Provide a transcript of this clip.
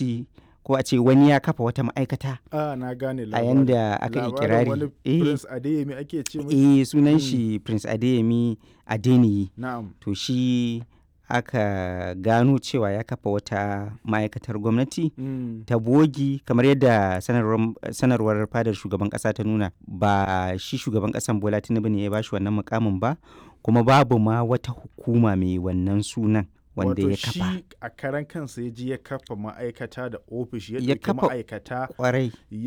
gwamnati ko a ce wani ya kafa wata ma'aikata na gane a labarin. yanda aka yi Labarin wani kirari. Prince Adeyemi ake ce mai? Sunan shi Prince Adeyemi Adeniyi. Na'am. To shi aka gano cewa ya kafa wata ma'aikatar gwamnati ta bogi kamar yadda sanarwar fadar shugaban kasa ta nuna. Ba shi shugaban kasan Bola Tinubu ne ya bashi wannan mukamin ba, kuma babu ma wata hukuma mai wannan sunan wanda ya kafa. Wato shi a karan kansa ya ji ya kafa ma'aikata da ofishi ya ɗauki ma'aikata kwarai